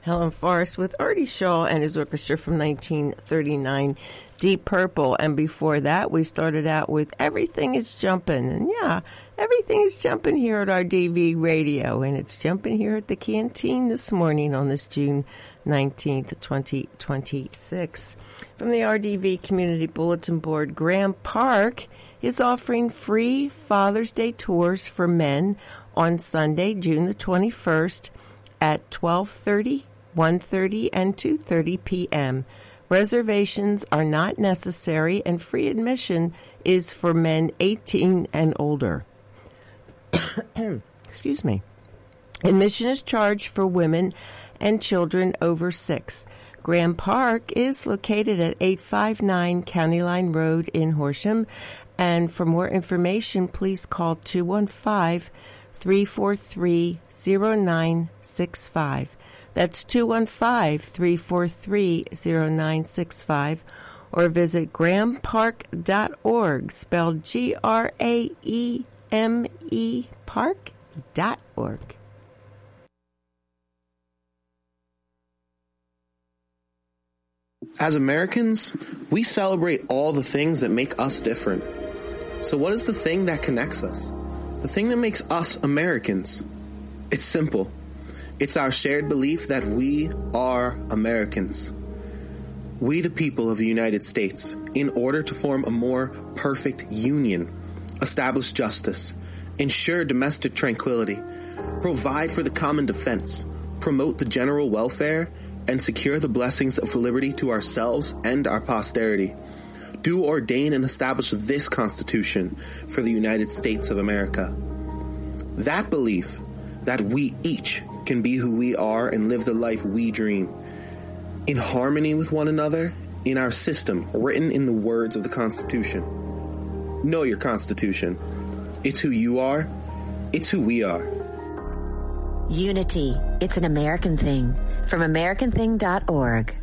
Helen Forrest with Artie Shaw and his orchestra from 1939, Deep Purple. And before that, we started out with Everything is Jumpin'. And yeah, everything is jumping here at RDV Radio. And it's jumping here at the Canteen this morning on this June 19th, 2026. From the RDV Community Bulletin Board, Graham Park is offering free Father's Day tours for men on Sunday, June the 21st at 12:30, 1:30, and 2:30 p.m. Reservations are not necessary, and free admission is for men 18 and older. Excuse me. Admission is charged for women and children over 6. Graham Park is located at 859 County Line Road in Horsham. And for more information, please call 215-343-0965. That's 215-343-0965. Or visit grahampark.org, spelled Graeme park.org. As Americans, we celebrate all the things that make us different. So what is the thing that connects us? The thing that makes us Americans? It's simple. It's our shared belief that we are Americans. We, the people of the United States, in order to form a more perfect union, establish justice, ensure domestic tranquility, provide for the common defense, promote the general welfare, and secure the blessings of liberty to ourselves and our posterity, do ordain and establish this Constitution for the United States of America. That belief that we each can be who we are and live the life we dream, in harmony with one another, in our system written in the words of the Constitution. Know your Constitution. It's who you are. It's who we are. Unity. It's an American thing. From AmericanThing.org.